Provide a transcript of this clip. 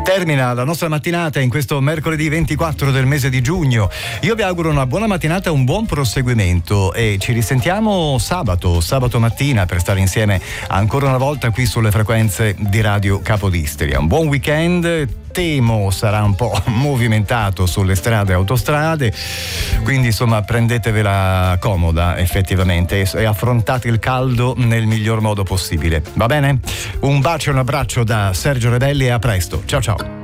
Termina la nostra mattinata in questo mercoledì 24 del mese di giugno. Io vi auguro una buona mattinata e un buon proseguimento e ci risentiamo sabato mattina per stare insieme ancora una volta qui sulle frequenze di Radio Capodistria. Un buon weekend. Temo sarà un po' movimentato sulle strade e autostrade, quindi insomma prendetevela comoda effettivamente e affrontate il caldo nel miglior modo possibile, va bene? Un bacio e un abbraccio da Sergio Rebelli e a presto, ciao ciao.